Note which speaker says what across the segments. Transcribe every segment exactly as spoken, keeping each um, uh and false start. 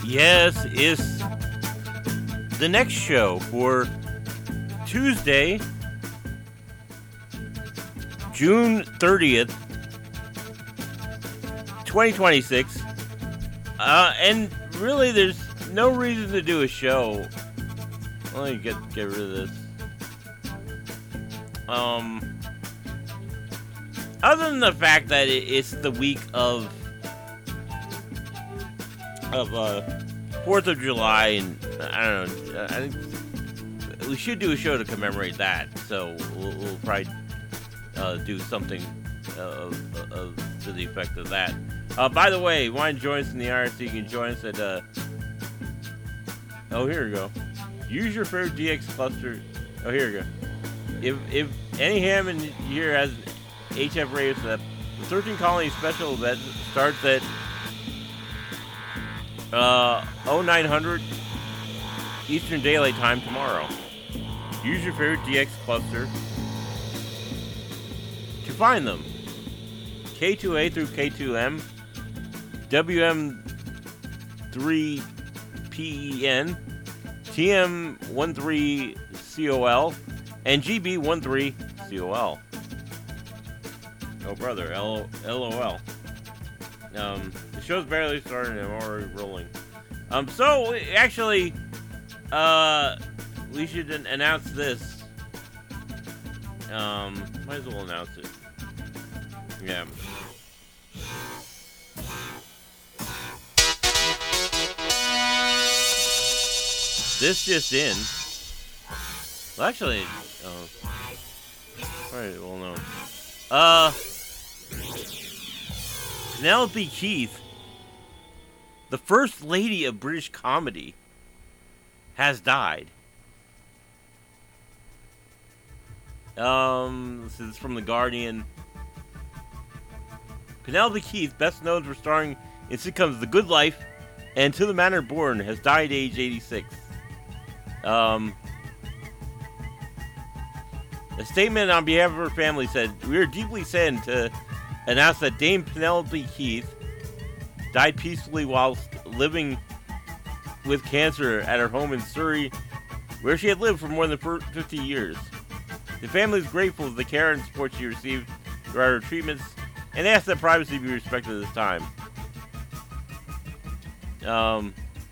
Speaker 1: Yes, it's the next show for Tuesday, June thirtieth, twenty twenty-six. Uh, and really, there's no reason to do a show. Let me get get rid of this. Um, other than the fact that it, it's the week of of uh Fourth of July, and I don't know. I think we should do a show to commemorate that. So we'll, we'll probably uh, do something uh, of, of, to the effect of that. Uh, by the way, want to join us in the I R C? You can join us at. Uh, oh, here we go. Use your favorite D X cluster. Oh, here we go. If if any Hammond here has H F radio set, the thirteen Colony special event starts at uh oh nine hundred Eastern Daylight Time tomorrow. Use your favorite D X cluster to find them. K two A through K two M, W M three P E N, T M thirteen C O L, and G B thirteen C O L. Oh brother, L O L. Um, the show's barely started and I'm already rolling. Um, so actually, uh, we should an- announce this. Um, might as well announce it. Yeah. This just in. Well, actually, oh, alright, well, no. Uh, Penelope Keith, the first lady of British comedy, has died. Um, this is from The Guardian. Penelope Keith, best known for starring in sitcoms The Good Life and To the Manor Born, has died at age eighty-six. Um, a statement on behalf of her family said, "We are deeply saddened to announce that Dame Penelope Keith died peacefully whilst living with cancer at her home in Surrey, where she had lived for more than fifty years. The family is grateful for the care and support she received throughout her treatments and ask that privacy be respected at this time." Um,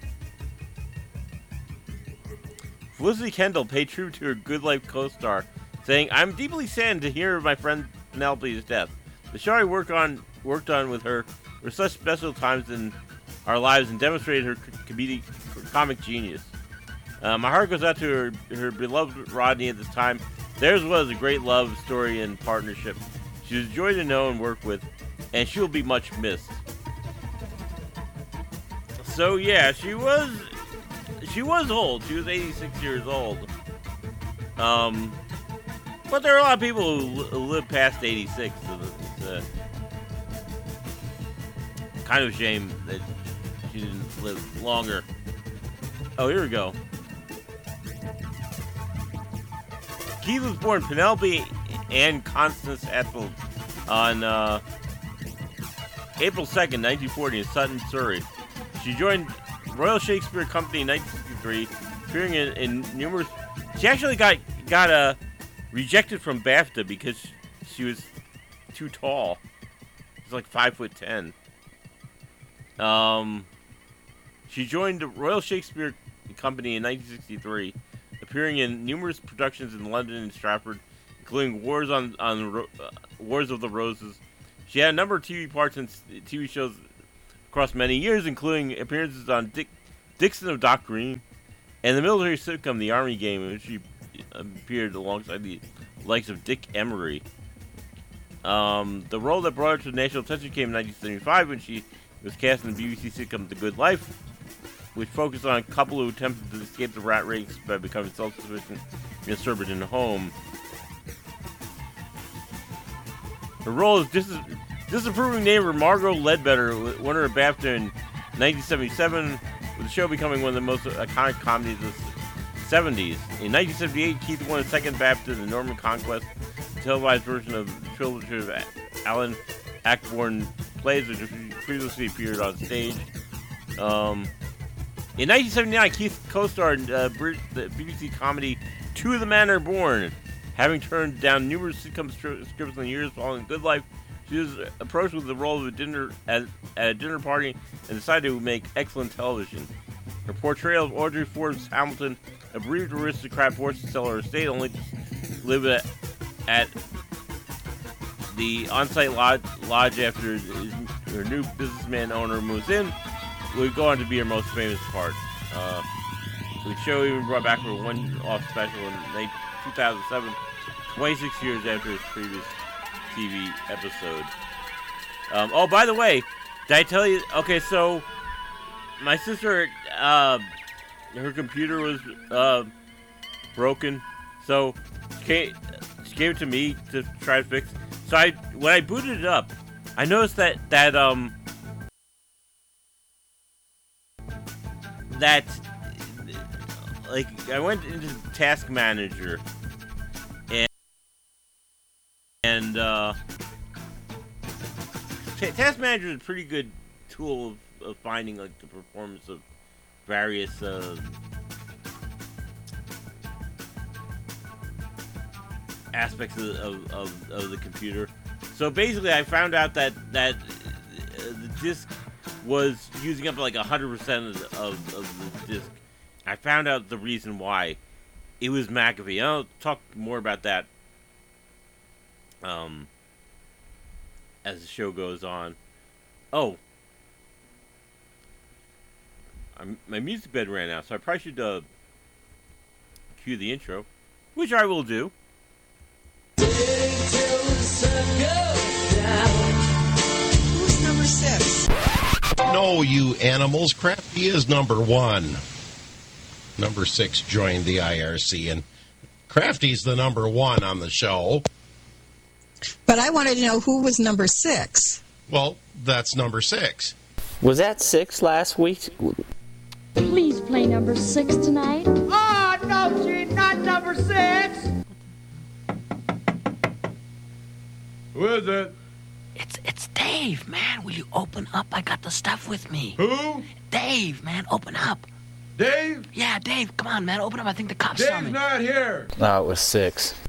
Speaker 1: Felicity Kendall paid tribute to her Good Life co-star, saying, "I'm deeply saddened to hear of my friend Penelope's death. The show I work on, worked on with her were such special times in our lives and demonstrated her comedic, comic genius. Uh, my heart goes out to her, her beloved Rodney at this time. Theirs was a great love story and partnership. She was a joy to know and work with, and she will be much missed." So yeah, she was she was old. She was eighty-six years old. Um, but there are a lot of people who, li- who live past eighty-six. So it's uh, kind of a shame that she didn't live longer. Oh, here we go. Keith was born Penelope Ann Constance Ethel on uh, April second, nineteen forty in Sutton, Surrey. She joined Royal Shakespeare Company in nineteen sixty-three, appearing in, in numerous... She actually got got uh, rejected from BAFTA because she was too tall. She's like five foot ten. Um, she joined the Royal Shakespeare Company in nineteen sixty-three, appearing in numerous productions in London and Stratford, including Wars on on uh, Wars of the Roses. She had a number of T V parts in T V shows across many years, including appearances on Dick Dixon of Dock Green and the military sitcom The Army Game, in which she appeared alongside the likes of Dick Emery. Um, the role that brought her to national attention came in nineteen seventy-five when she was cast in the B B C sitcom The Good Life, which focused on a couple who attempted to escape the rat race by becoming self-sufficient in a suburban home. Her role as dis- disapproving neighbor Margot Ledbetter won her a BAFTA in nineteen seventy-seven, with the show becoming one of the most iconic comedies of the seventies. In nineteen seventy-eight, Keith won a second BAFTA, The Norman Conquest, a televised version of the trilogy of Alan Ayckbourn plays, which previously appeared on stage. Um, In nineteen seventy-nine, Keith co-starred in uh, the B B C comedy Two of the Men Are Born. Having turned down numerous sitcom scripts in the years following Good Life, she was approached with the role of a dinner at, at a dinner party and decided to make excellent television. Her portrayal of Audrey Forbes Hamilton, a bereaved aristocrat forced to sell her estate only to live at, at the on-site lodge, lodge after his, her new businessman owner moves in, would go on to be her most famous part. Uh, the show even brought back her one-off special in two thousand seven, twenty-six years after his previous T V episode. Um, oh, by the way, did I tell you? Okay, so my sister, uh, her computer was uh, broken, so she, came, she gave it to me to try to fix. So I, when I booted it up, I noticed that that um that like I went into Task Manager and and uh, Task Manager is a pretty good tool of, of finding like the performance of various uh, aspects of, of, of, of the computer. So basically, I found out that that uh, the disk was using up like a hundred percent of, of of the disk. I found out the reason why. It was McAfee. I'll talk more about that um, as the show goes on. Oh, I'm, my music bed ran out, so I probably should uh, cue the intro, which I will do.
Speaker 2: Who's number six?
Speaker 3: No, you animals. Crafty is number one. Number six joined the I R C, and Crafty's the number one on the show.
Speaker 2: But I wanted to know who was number six.
Speaker 3: Well, that's number six.
Speaker 4: Was that six last week?
Speaker 5: Please play number six tonight.
Speaker 6: Oh, no, gee, not number six.
Speaker 7: Who is it?
Speaker 8: It's it's Dave, man. Will you open up? I got the stuff with me.
Speaker 7: Who?
Speaker 8: Dave, man, open up.
Speaker 7: Dave?
Speaker 8: Yeah, Dave, come on, man, open up. I think the cops saw
Speaker 7: Dave's
Speaker 8: me.
Speaker 7: not here.
Speaker 4: No, it was six.